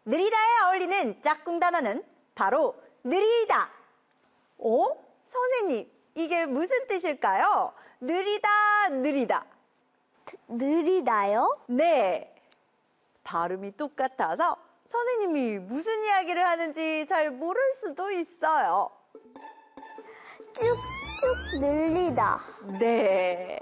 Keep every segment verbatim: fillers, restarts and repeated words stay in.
느리다에 어울리는 짝꿍 단어는 바로 느리다. 어? 선생님, 이게 무슨 뜻일까요? 느리다, 느리다. 느리다요? 네. 발음이 똑같아서 선생님이 무슨 이야기를 하는지 잘 모를 수도 있어요. 쭉쭉 늘리다. 네.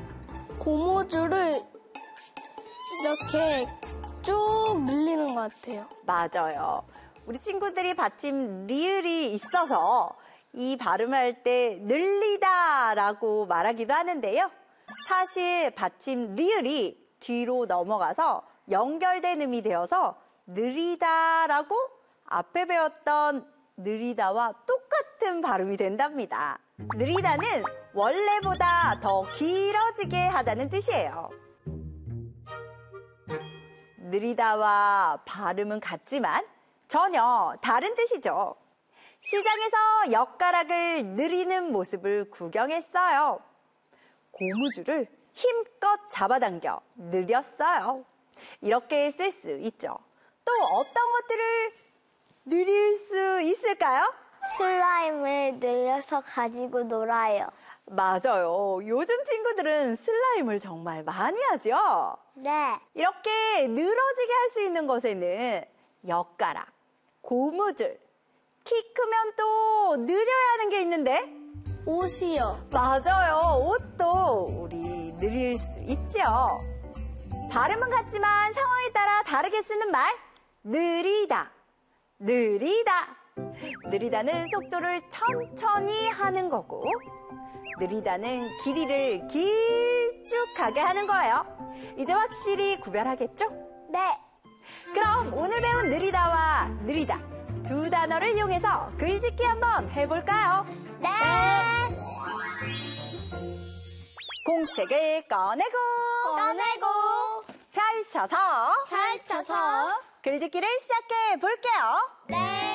고무줄을 이렇게 쭉 늘리는 것 같아요. 맞아요. 우리 친구들이 받침 리을이 있어서 이 발음할 때 늘리다라고 말하기도 하는데요. 사실 받침 리을이 뒤로 넘어가서 연결된 음이 되어서 느리다라고 앞에 배웠던 느리다와 똑같은 발음이 된답니다. 느리다는 원래보다 더 길어지게 하다는 뜻이에요. 느리다와 발음은 같지만 전혀 다른 뜻이죠. 시장에서 엿가락을 느리는 모습을 구경했어요. 고무줄을 힘껏 잡아당겨 느렸어요. 이렇게 쓸 수 있죠. 또 어떤 것들을 느릴 수 있을까요? 슬라임을 늘려서 가지고 놀아요. 맞아요. 요즘 친구들은 슬라임을 정말 많이 하죠. 네. 이렇게 늘어지게 할 수 있는 것에는 엿가락, 고무줄, 키 크면 또 느려야 하는 게 있는데 옷이요. 맞아요. 옷도 우리 느릴 수 있죠. 발음은 같지만 상황에 따라 다르게 쓰는 말 느리다, 느리다. 느리다는 속도를 천천히 하는 거고 느리다는 길이를 길쭉하게 하는 거예요. 이제 확실히 구별하겠죠? 네. 그럼 오늘 배운 느리다와 느리다 두 단어를 이용해서 글짓기 한번 해볼까요? 네. 공책을 꺼내고 꺼내고 펼쳐서 펼쳐서 글짓기를 시작해 볼게요. 네.